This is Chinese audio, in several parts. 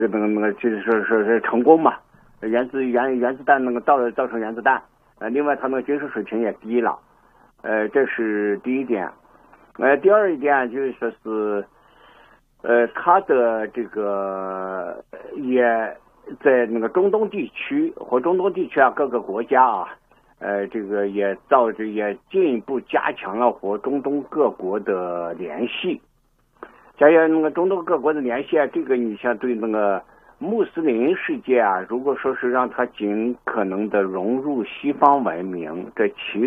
就是说是成功嘛，原子弹能够造成原子弹，另外它那个军事水平也低了，这是第一点。第二一点就是说是，它的这个也在那个中东地区啊，各个国家啊，这个也进一步加强了和中东各国的联系。加上那个中东各国的联系啊，这个你像对那个穆斯林世界啊，如果说是让它尽可能的融入西方文明，这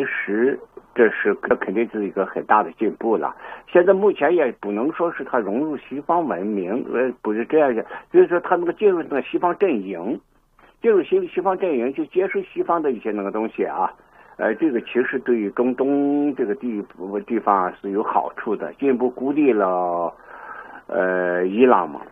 肯定是一个很大的进步了。现在目前也不能说是它融入西方文明，不是这样的，就是说它那个进入那个西方阵营，就接受西方的一些那个东西啊。这个其实对于中东这个地方是有好处的，进一步孤立了伊朗嘛。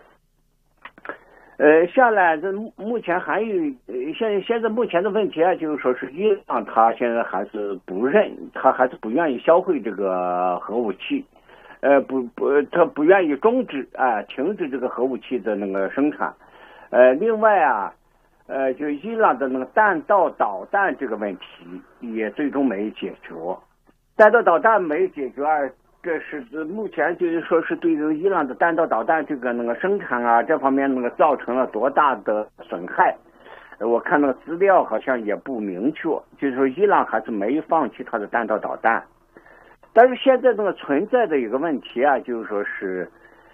下来这目前还有现在目前的问题啊，就是说是伊朗他现在还是他还是不愿意销毁这个核武器，他不愿意停止这个核武器的那个生产。另外啊，就伊朗的那个弹道导弹这个问题也最终没解决，弹道导弹没解决啊。这是目前就是说是对于伊朗的弹道导弹这个那个生产啊这方面那个造成了多大的损害，我看那个资料好像也不明确，就是说伊朗还是没放弃它的弹道导弹。但是现在那个存在的一个问题啊，就是说是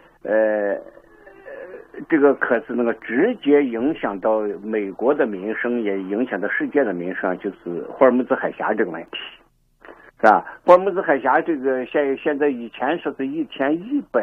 这个可是那个直接影响到美国的民生，也影响到世界的民生，就是霍尔木兹海峡这个问题。是吧？霍尔木兹海峡这个现在以前说是一天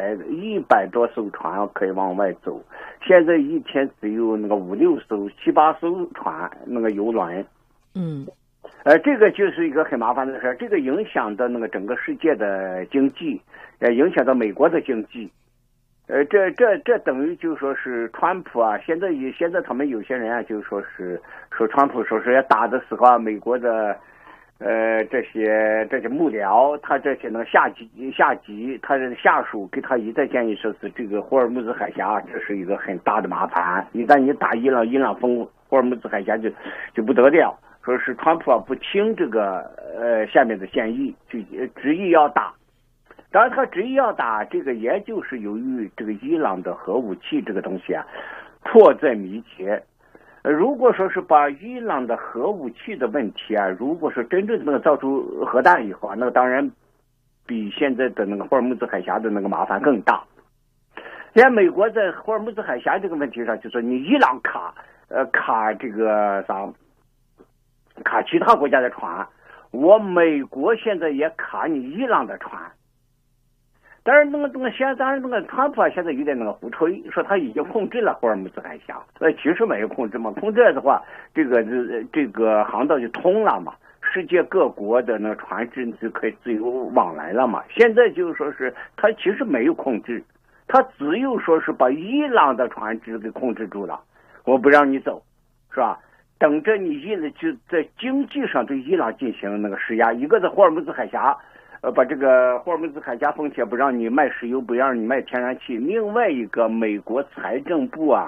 100多艘船可以往外走，现在一天只有那个5、6艘、7、8艘船那个游轮。这个就是一个很麻烦的事，这个影响到那个整个世界的经济，影响到美国的经济。这等于就说是川普啊，现在他们有些人啊，就说川普说是要打的时候啊，美国的。这些幕僚，他这些能下级，他的下属给他一再建议说是这个霍尔木兹海峡，这是一个很大的麻烦。一旦你打伊朗封霍尔木兹海峡就不得了。说是川普啊不听这个下面的建议，就执意要打。当然他执意要打，这个也就是由于这个伊朗的核武器这个东西啊迫在眉睫。如果说是把伊朗的核武器的问题啊，如果说真正能造出核弹以后啊，那当然比现在的那个霍尔木兹海峡的那个麻烦更大。现在美国在霍尔木兹海峡这个问题上，就说你伊朗卡这个卡其他国家的船，我美国现在也卡你伊朗的船。但是那个川普啊，现在有点那个胡吹，说他已经控制了霍尔木兹海峡，其实没有控制嘛。控制了的话，这个航道就通了嘛，世界各国的那个船只就可以自由往来了嘛。现在就是说是他其实没有控制，他只有说是把伊朗的船只给控制住了，我不让你走，是吧？等着你就在经济上对伊朗进行那个施压，一个在霍尔木兹海峡。把这个霍尔木兹海峡封起，不让你卖石油，不让你卖天然气。另外一个，美国财政部啊，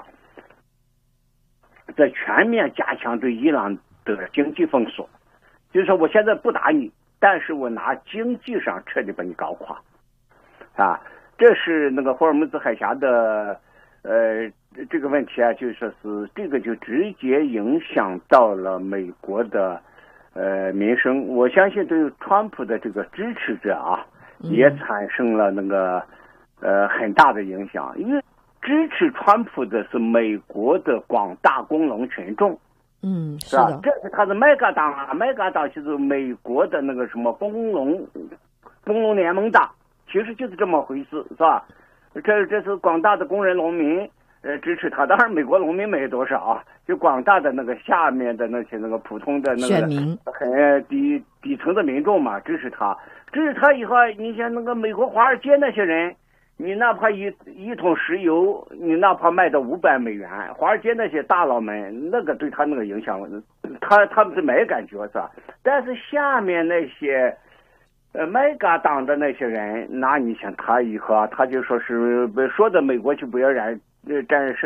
在全面加强对伊朗的经济封锁，就是说我现在不打你，但是我拿经济上彻底把你搞垮，啊，这是那个霍尔木兹海峡的这个问题啊，就是说是这个就直接影响到了美国的。民生，我相信对川普的这个支持者啊，也产生了那个很大的影响，因为支持川普的是美国的广大工农群众，是吧？这是他的麦嘎党啊，麦嘎党就是美国的那个什么工农联盟党，其实就是这么回事，是吧？这是广大的工人农民。支持他，当然美国农民没多少啊，就广大的那个下面的那些那个普通的那个选民， 很底层的民众嘛，支持他以后，你像那个美国华尔街那些人，你哪怕一桶石油，你哪怕卖到$500，华尔街那些大佬们，那个对他那个影响，他们是没感觉是吧？但是下面那些。麦嘎党的那些人，那你想他以后啊，他就说是说的美国就不要占